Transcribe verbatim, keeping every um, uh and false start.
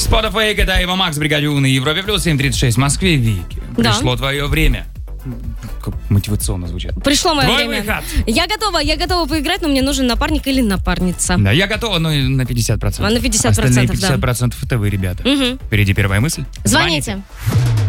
Spotify, это Эва Макс, Бригаде У на Европе плюс семь тридцать шесть в Москве. Вики, Да. пришло твое время. Как мотивационно звучит. Пришло мое Твой время. выход. Я готова, я готова поиграть, но мне нужен напарник или напарница. Да, я готова, но на пятьдесят процентов. А на пятьдесят процентов, Остальные пятьдесят да. процентов это вы, ребята. Угу. Впереди первая мысль. Звоните.